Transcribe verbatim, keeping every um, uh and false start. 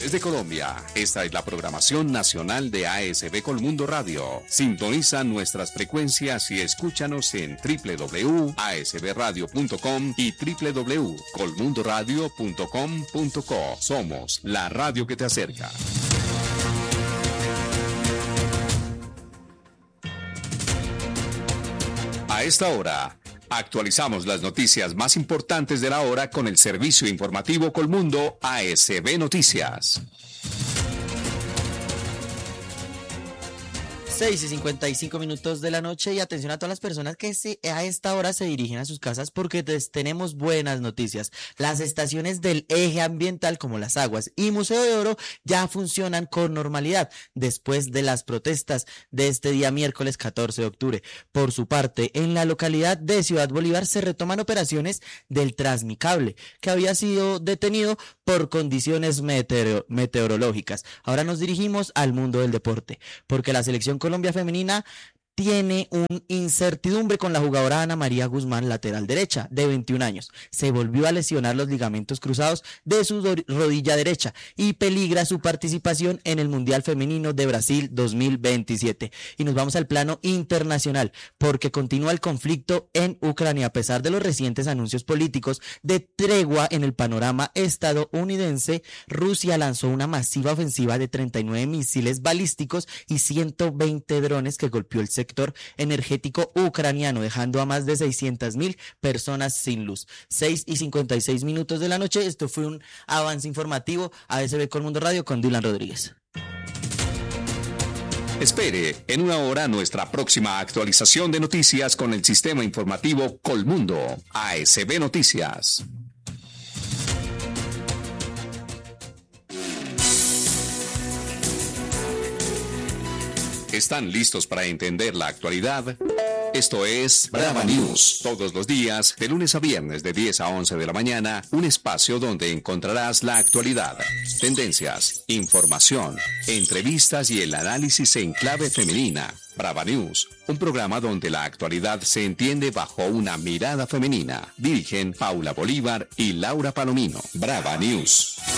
Desde Colombia, esta es la programación nacional de A S B Colmundo Radio. Sintoniza nuestras frecuencias y escúchanos en doble u doble u doble u punto a s b radio punto com y doble u doble u doble u punto colmundo radio punto com punto co. Somos la radio que te acerca. A esta hora, actualizamos las noticias más importantes de la hora con el servicio informativo Colmundo A S B Noticias. seis y cincuenta y cinco minutos de la noche y atención a todas las personas que se, a esta hora se dirigen a sus casas porque les tenemos buenas noticias. Las estaciones del eje ambiental como Las Aguas y Museo de Oro ya funcionan con normalidad después de las protestas de este día miércoles catorce de octubre. Por su parte, en la localidad de Ciudad Bolívar se retoman operaciones del Transmicable, que había sido detenido por condiciones meteoro- meteorológicas. Ahora nos dirigimos al mundo del deporte, porque la selección Colombia femenina tiene un incertidumbre con la jugadora Ana María Guzmán, lateral derecha, de veintiún años. Se volvió a lesionar los ligamentos cruzados de su do- rodilla derecha y peligra su participación en el Mundial Femenino de Brasil dos mil veintisiete. Y nos vamos al plano internacional, porque continúa el conflicto en Ucrania a pesar de los recientes anuncios políticos de tregua en el panorama estadounidense. Rusia lanzó una masiva ofensiva de treinta y nueve misiles balísticos y ciento veinte drones que golpeó el sector energético ucraniano, dejando a más de seiscientas mil personas sin luz. seis y cincuenta y seis minutos de la noche. Esto fue un avance informativo A S B Colmundo Radio con Dylan Rodríguez. Espere en una hora nuestra próxima actualización de noticias con el sistema informativo Colmundo A S B Noticias. ¿Están listos para entender la actualidad? Esto es Brava News. Todos los días, de lunes a viernes, de diez a once de la mañana, un espacio donde encontrarás la actualidad, tendencias, información, entrevistas y el análisis en clave femenina. Brava News, un programa donde la actualidad se entiende bajo una mirada femenina. Dirigen Paula Bolívar y Laura Palomino. Brava News.